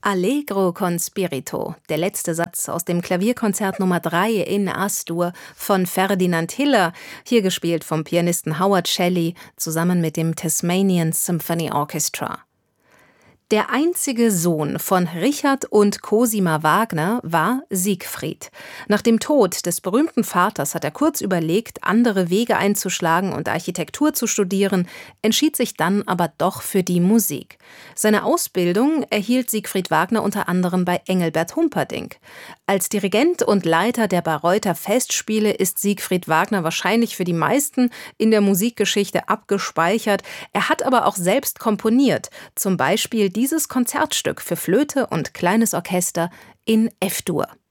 Allegro con spirito, der letzte Satz aus dem Klavierkonzert Nummer 3 in As-Dur von Ferdinand Hiller, hier gespielt vom Pianisten Howard Shelley zusammen mit dem Tasmanian Symphony Orchestra. Der einzige Sohn von Richard und Cosima Wagner war Siegfried. Nach dem Tod des berühmten Vaters hat er kurz überlegt, andere Wege einzuschlagen und Architektur zu studieren, entschied sich dann aber doch für die Musik. Seine Ausbildung erhielt Siegfried Wagner unter anderem bei Engelbert Humperdinck. Als Dirigent und Leiter der Bayreuther Festspiele ist Siegfried Wagner wahrscheinlich für die meisten in der Musikgeschichte abgespeichert. Er hat aber auch selbst komponiert, zum Beispiel dieses Konzertstück für Flöte und kleines Orchester in F-Dur.